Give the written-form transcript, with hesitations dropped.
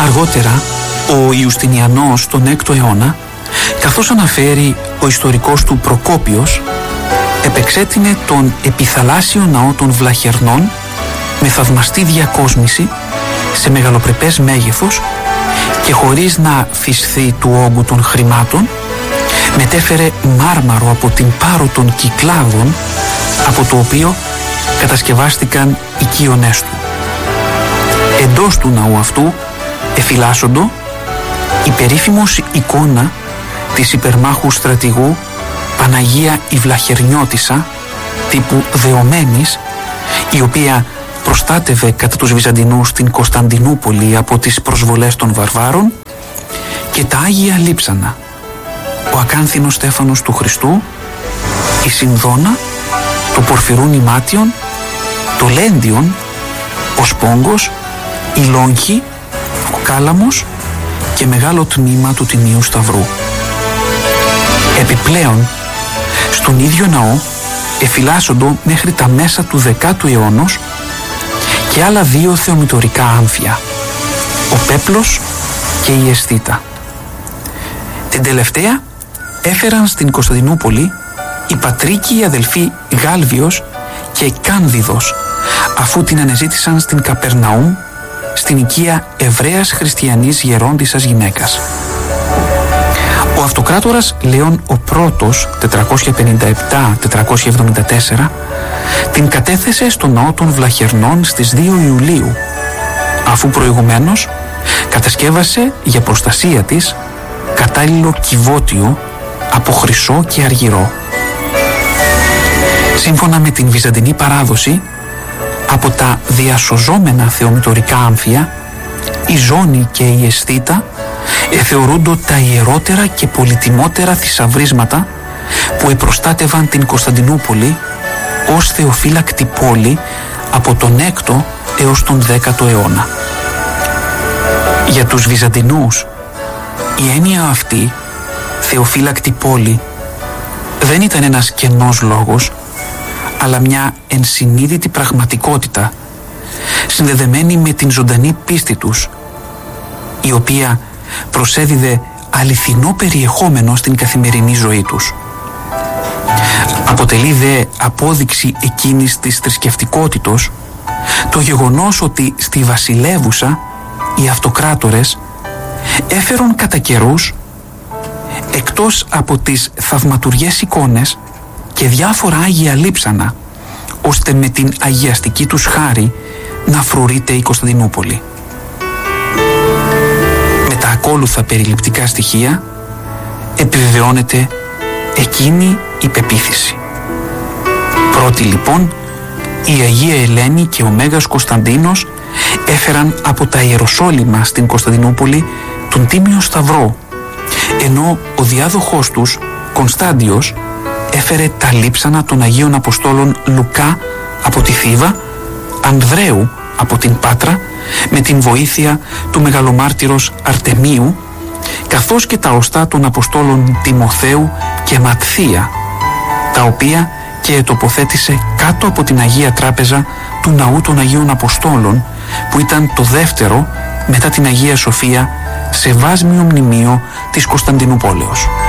Αργότερα, ο Ιουστινιανός τον 6ο αιώνα, καθώς αναφέρει ο ιστορικός του Προκόπιος, επεξέτεινε τον επιθαλάσσιο ναό των Βλαχερνών με θαυμαστή διακόσμηση σε μεγαλοπρεπές μέγεθος και χωρίς να φυσθεί του όγκου των χρημάτων, μετέφερε μάρμαρο από την Πάρο των Κυκλάδων, από το οποίο κατασκευάστηκαν οι κύονές του. Εντός του ναού αυτού εφυλάσσοντο η περίφημος εικόνα της υπερμάχου στρατηγού Παναγία η Βλαχερνιώτισσα τύπου δεωμένης, η οποία προστάτευε κατά τους Βυζαντινούς την Κωνσταντινούπολη από τις προσβολές των βαρβάρων, και τα Άγια Λείψανα, ο ακάνθινος Στέφανος του Χριστού, η Συνδόνα, το Πορφυρούνι Μάτιον, το Λέντιον, ο Σπόγκος, η Λόγχη, ο Κάλαμος και μεγάλο τμήμα του Τιμίου Σταυρού. Επιπλέον, στον ίδιο ναό εφυλάσσοντο μέχρι τα μέσα του 10ου αιώνος και άλλα δύο θεομητορικά άμφια, ο Πέπλος και η Αισθήτα. Την τελευταία έφεραν στην Κωνσταντινούπολη οι πατρίκοι αδελφοί Γάλβιος και Κάνδιδος, αφού την ανεζήτησαν στην Καπερναούμ, στην οικία Εβραίας Χριστιανής γερόντισσας γυναίκας. Ο αυτοκράτορας Λέων ο πρώτος 457-474 την κατέθεσε στο ναό των Βλαχερνών στις 2 Ιουλίου, αφού προηγουμένως κατασκεύασε για προστασία της κατάλληλο κυβότιο από χρυσό και αργυρό. Σύμφωνα με την βυζαντινή παράδοση, από τα διασωζόμενα θεομητορικά άμφια, η Ζώνη και η Αισθήτα θεωρούνται τα ιερότερα και πολυτιμότερα θησαυρίσματα που επροστάτευαν την Κωνσταντινούπολη ως θεοφύλακτη πόλη από τον 6ο έως τον 10ο αιώνα. Για τους Βυζαντινούς, η έννοια αυτή, θεοφύλακτη πόλη, δεν ήταν ένας κενός λόγος, αλλά μια ενσυνείδητη πραγματικότητα, συνδεδεμένη με την ζωντανή πίστη τους, η οποία προσέδιδε αληθινό περιεχόμενο στην καθημερινή ζωή τους. Αποτελεί δε απόδειξη εκείνης της θρησκευτικότητος το γεγονός ότι στη βασιλεύουσα οι αυτοκράτορες έφερον κατά καιρούς, εκτός από τις θαυματουργές εικόνες, και διάφορα Άγια Λείψανα, ώστε με την αγιαστική τους χάρη να φρουρείται η Κωνσταντινούπολη. Με τα ακόλουθα περιληπτικά στοιχεία επιβεβαιώνεται εκείνη η πεποίθηση. Πρώτη λοιπόν, η Αγία Ελένη και ο Μέγας Κωνσταντίνος έφεραν από τα Ιεροσόλυμα στην Κωνσταντινούπολη τον Τίμιο Σταυρό, ενώ ο διάδοχός τους, Κωνστάντιος, έφερε τα λείψανα των Αγίων Αποστόλων Λουκά από τη Θήβα, Ανδρέου από την Πάτρα, με την βοήθεια του μεγαλομάρτυρος Αρτεμίου, καθώς και τα οστά των Αποστόλων Τιμοθέου και Ματθία, τα οποία και τοποθέτησε κάτω από την Αγία Τράπεζα του Ναού των Αγίων Αποστόλων, που ήταν το δεύτερο μετά την Αγία Σοφία σε βάσμιο μνημείο της Κωνσταντινούπολεως.